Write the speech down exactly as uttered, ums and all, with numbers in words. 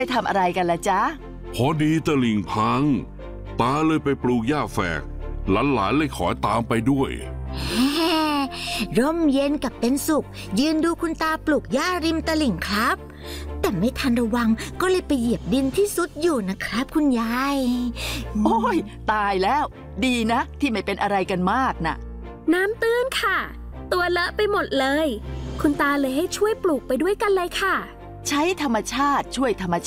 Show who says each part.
Speaker 1: ไปทำอะไรกันล่ะจ๊ะ
Speaker 2: พอดีตลิ่งพังตาเลยไปปลูกหญ้าแฝกหลานๆเลยขอตามไปด้วย
Speaker 3: ร่มเย็นกับเป็นสุขยืนดูคุณตาปลูกหญ้าริมตลิ่งครับแต่ไม่ทันระวังก็เลยไปเหยียบดินที่ซุดอยู่นะครับคุณยาย
Speaker 1: โอ้ยตายแล้วดีนะที่ไม่เป็นอะไรกันมากน่ะ
Speaker 4: น้ำตื้นค่ะตัวเลอะไปหมดเลยคุณตาเลยให้ช่วยปลูกไปด้วยกันเลยค่ะ
Speaker 1: ใช้ธรรมชาติช่วยธรรม